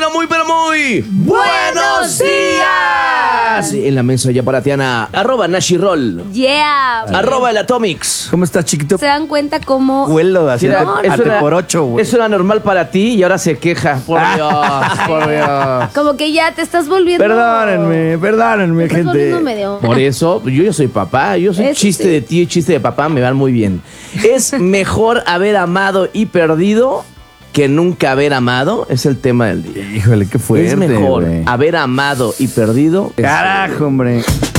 muy, pero muy ¡buenos días! En la mesa ya para Tiana, @Nashiroll, Yeah. @el Atomics. ¿Cómo estás, chiquito? ¿Se dan cuenta cómo? Huelo así Mira, por 8, güey. eso era normal para ti y ahora se queja. Por Dios, por Dios. Como que ya te estás volviendo. Perdónenme, Te estás volviendo gente. medio. Por eso, yo ya soy papá, yo soy Eso chiste sí. de tío y chiste de papá, me van muy bien. ¿Es mejor haber amado y perdido que nunca haber amado? Es el tema del día. Híjole, qué fuerte, Es mejor güey. haber amado y perdido. Carajo, hombre.